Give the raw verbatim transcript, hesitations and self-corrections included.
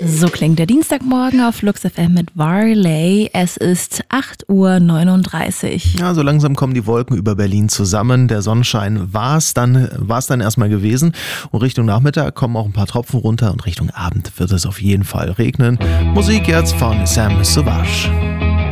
So klingt der Dienstagmorgen auf Flux F M mit Varley. Es ist acht Uhr neununddreißig. Ja, so langsam kommen die Wolken über Berlin zusammen. Der Sonnenschein war es dann, war's dann erstmal gewesen. Und Richtung Nachmittag kommen auch ein paar Tropfen runter und Richtung Abend wird es auf jeden Fall regnen. Musik jetzt von Sam Sauvage.